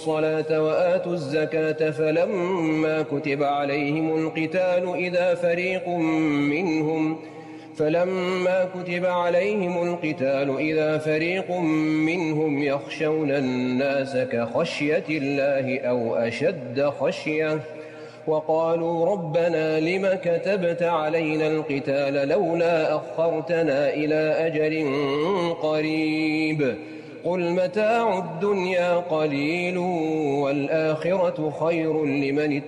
الصلاة وآتوا الزكاة فلما كتب عليهم القتال إذا فريق منهم يخشون الناس كخشية الله أو أشد خشية وقالوا ربنا لم كتبت علينا القتال لولا أخرتنا إلى أجل قريب قل متاع الدنيا قليل والآخرة خير لمن